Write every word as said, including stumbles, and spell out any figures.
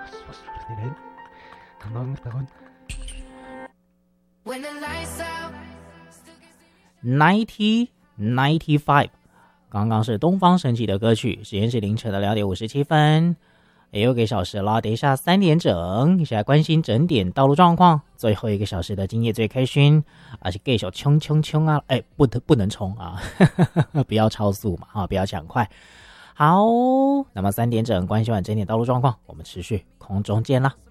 Ninety ninety five， 刚刚是东方神起的歌曲，时间是凌晨的两点五十七分，也有个小时了，等一下三点整，一起来关心整点道路状况。最后一个小时的今夜最开心，而且继续冲冲冲啊！哎，不得不能冲啊，不要超速嘛，啊，不要抢快。好，那么三点整关心完整点道路状况，我们持续空中见啦。